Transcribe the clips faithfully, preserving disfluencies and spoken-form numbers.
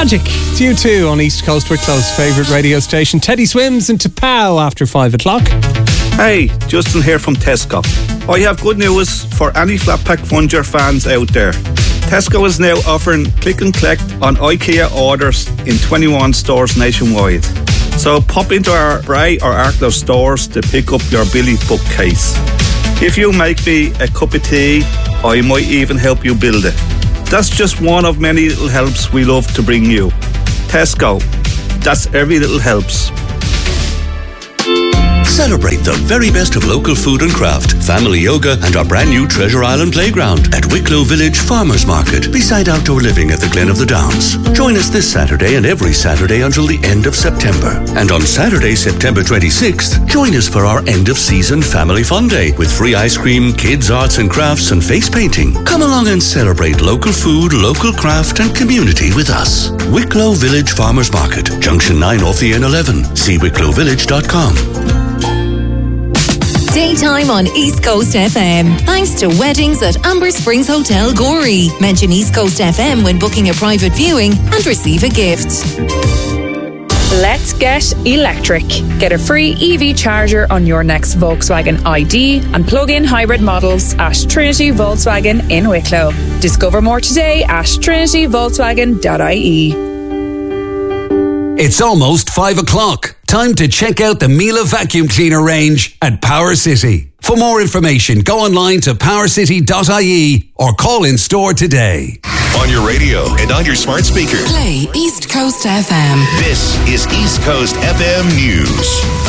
Magic. It's U two on East Coast, Wicklow's favourite radio station. Teddy Swims into Pow after five o'clock. Hey, Justin here from Tesco. I have good news for any Flat Pack Funger fans out there. Tesco is now offering click and collect on IKEA orders in twenty-one stores nationwide. So pop into our Bray or Arklow stores to pick up your Billy bookcase. If you make me a cup of tea, I might even help you build it. That's just one of many little helps we love to bring you. Tesco, that's every little helps. Celebrate the very best of local food and craft, family yoga and our brand new Treasure Island playground at Wicklow Village Farmers Market beside outdoor living at the Glen of the Downs. Join us this Saturday and every Saturday until the end of September. And on Saturday, September twenty-sixth, join us for our end of season family fun day with free ice cream, kids arts and crafts and face painting. Come along and celebrate local food, local craft and community with us. Wicklow Village Farmers Market, Junction nine off the N eleven. See wicklow village dot com. Daytime on East Coast F M. Thanks to Weddings at Amber Springs Hotel, Gorey. Mention East Coast F M when booking a private viewing and receive a gift. Let's get electric. Get a free E V charger on your next Volkswagen I D and plug-in hybrid models at Trinity Volkswagen in Wicklow. Discover more today at trinity volkswagen dot I E. It's almost five o'clock. Time to check out the Miele vacuum cleaner range at Power City. For more information, go online to power city dot I E or call in store today. On your radio and on your smart speaker. Play East Coast F M. This is East Coast F M News.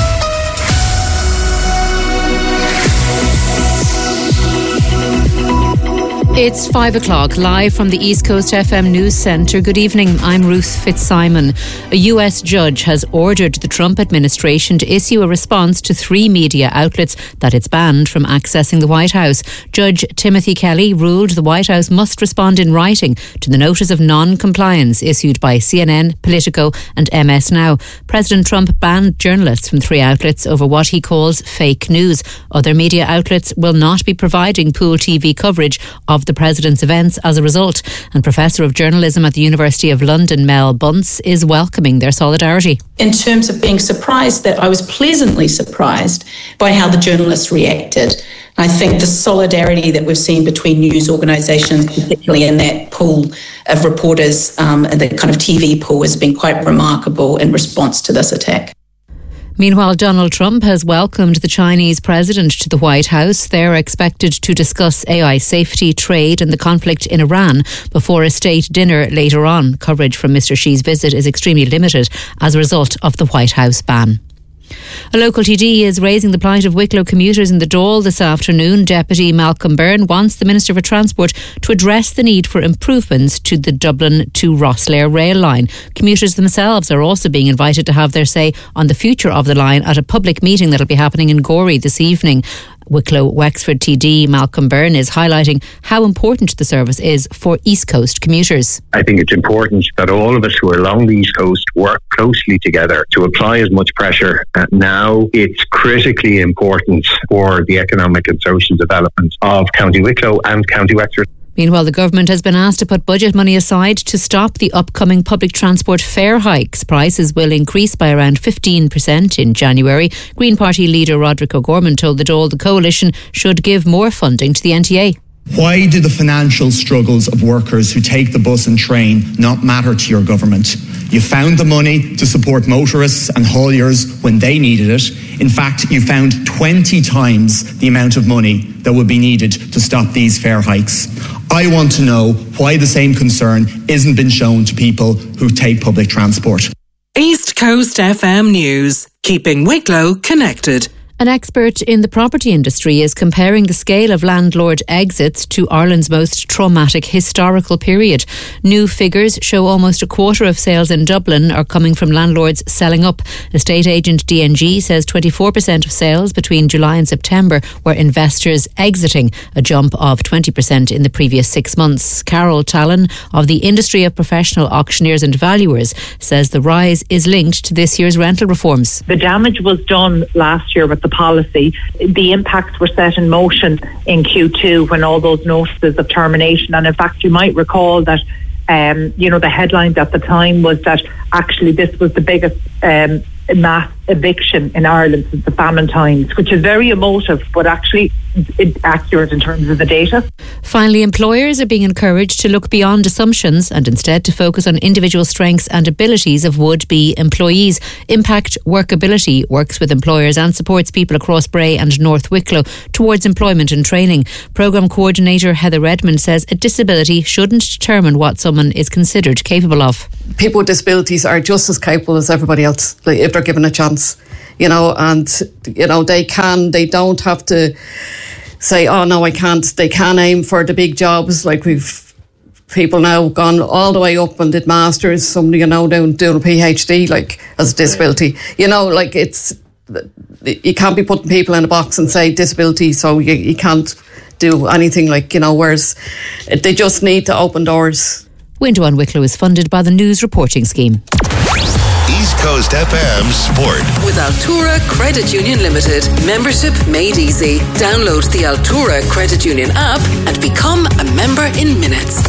It's five o'clock, live from the East Coast F M News Centre. Good evening, I'm Ruth Fitzsimon. A U S judge has ordered the Trump administration to issue a response to three media outlets that it's banned from accessing the White House. Judge Timothy Kelly ruled the White House must respond in writing to the notice of non-compliance issued by C N N, Politico and M S Now. President Trump banned journalists from three outlets over what he calls fake news. Other media outlets will not be providing Pool T V coverage of the President's events as a result. And Professor of Journalism at the University of London, Mel Bunce, is welcoming their solidarity. In terms of being surprised, that I was pleasantly surprised by how the journalists reacted. I think the solidarity that we've seen between news organisations, particularly in that pool of reporters um, and the kind of T V pool, has been quite remarkable in response to this attack. Meanwhile, Donald Trump has welcomed the Chinese president to the White House. They're expected to discuss A I safety, trade and the conflict in Iran before a state dinner later on. Coverage from Mister Xi's visit is extremely limited as a result of the White House ban. A local T D is raising the plight of Wicklow commuters in the Dáil this afternoon. Deputy Malcolm Byrne wants the Minister for Transport to address the need for improvements to the Dublin to Rosslare rail line. Commuters themselves are also being invited to have their say on the future of the line at a public meeting that will be happening in Gorey this evening. Wicklow Wexford T D Malcolm Byrne is highlighting how important the service is for East Coast commuters. I think it's important that all of us who are along the East Coast work closely together to apply as much pressure. Uh, now it's critically important for the economic and social development of County Wicklow and County Wexford. Meanwhile, the government has been asked to put budget money aside to stop the upcoming public transport fare hikes. Prices will increase by around fifteen percent in January. Green Party leader Roderick O'Gorman told the Dáil the coalition should give more funding to the N T A. Why do the financial struggles of workers who take the bus and train not matter to your government? You found the money to support motorists and hauliers when they needed it. In fact, you found twenty times the amount of money that would be needed to stop these fare hikes. I want to know why the same concern isn't been shown to people who take public transport. East Coast F M News, keeping Wicklow connected. An expert in the property industry is comparing the scale of landlord exits to Ireland's most traumatic historical period. New figures show almost a quarter of sales in Dublin are coming from landlords selling up. Estate agent D N G says twenty-four percent of sales between July and September were investors exiting, a jump of twenty percent in the previous six months. Carol Tallon of the Industry of Professional Auctioneers and Valuers says the rise is linked to this year's rental reforms. The damage was done last year with the policy. The impacts were set in motion in Q two when all those notices of termination, and in fact you might recall that Um, you know, the headlines at the time was that actually this was the biggest um, mass eviction in Ireland since the famine times, which is very emotive, but actually it, accurate in terms of the data. Finally, employers are being encouraged to look beyond assumptions and instead to focus on individual strengths and abilities of would-be employees. Impact Workability works with employers and supports people across Bray and North Wicklow towards employment and training. Programme Coordinator Heather Redmond says a disability shouldn't determine what someone is considered capable of. People with disabilities are just as capable as everybody else, like, if they're given a chance, you know, and, you know, they can, they don't have to say, oh no, I can't. They can aim for the big jobs. Like, we've people now gone all the way up and did masters, somebody, you know, doing, doing a PhD, like, as a disability. You know, like, it's, you can't be putting people in a box and say disability, so you, you can't do anything, like, you know, whereas they just need to open doors. Window on Wicklow is funded by the News Reporting Scheme. East Coast F M Sport. With Altura Credit Union Limited. Membership made easy. Download the Altura Credit Union app and become a member in minutes.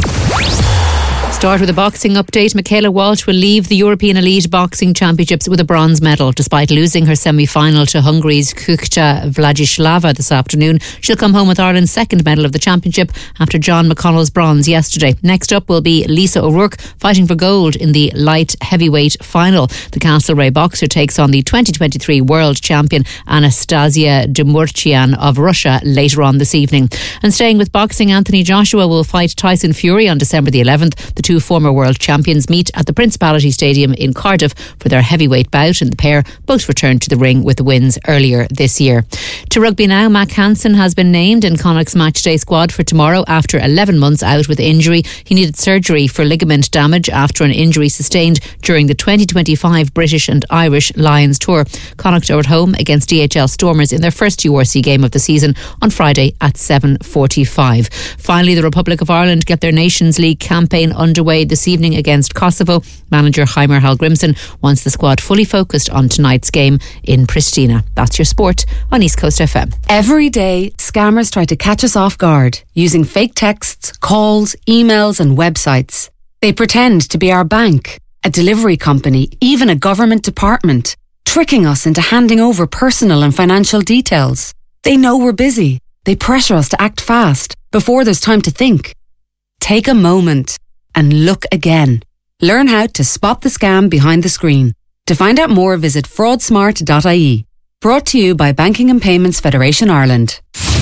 Start with a boxing update. Michaela Walsh will leave the European Elite Boxing Championships with a bronze medal. Despite losing her semi-final to Hungary's Kukta Vladislava this afternoon, she'll come home with Ireland's second medal of the championship after John McConnell's bronze yesterday. Next up will be Lisa O'Rourke fighting for gold in the light heavyweight final. The Castlereagh boxer takes on the twenty twenty-three world champion Anastasia Demurchian of Russia later on this evening. And staying with boxing, Anthony Joshua will fight Tyson Fury on December the eleventh. The two former world champions meet at the Principality Stadium in Cardiff for their heavyweight bout, and the pair both returned to the ring with the wins earlier this year. To rugby now, Mac Hansen has bday named in Connacht's matchday squad for tomorrow after eleven months out with injury. He needed surgery for ligament damage after an injury sustained during the twenty twenty-five British and Irish Lions Tour. Connacht are at home against D H L Stormers in their first U R C game of the season on Friday at seven forty-five. Finally, the Republic of Ireland get their Nations League campaign underway this evening against Kosovo. Manager Heimer Hallgrimsson wants the squad fully focused on tonight's game in Pristina. That's your sport on East Coast F M. Every day, scammers try to catch us off guard using fake texts, calls, emails and websites. They pretend to be our bank, a delivery company, even a government department, tricking us into handing over personal and financial details. They know we're busy. They pressure us to act fast before there's time to think. Take a moment and look again. Learn how to spot the scam behind the screen. To find out more, visit fraud smart dot I E. Brought to you by Banking and Payments Federation Ireland.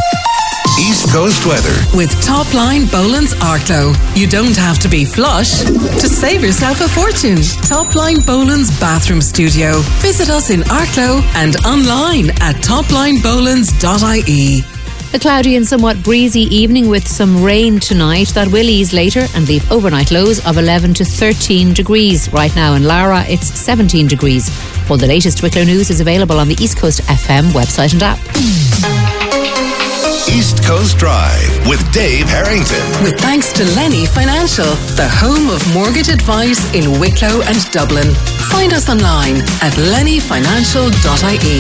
East Coast weather. With Topline Boland's Arklow. You don't have to be flush to save yourself a fortune. Topline Boland's Bathroom Studio. Visit us in Arklow and online at topline bolands dot I E. A cloudy and somewhat breezy evening with some rain tonight. That will ease later and leave overnight lows of eleven to thirteen degrees. Right now in Lara, it's seventeen degrees. All the latest Wicklow news is available on the East Coast F M website and app. East Coast Drive with Dave Harrington. With thanks to Lenny Financial, the home of mortgage advice in Wicklow and Dublin. Find us online at lenny financial dot I E.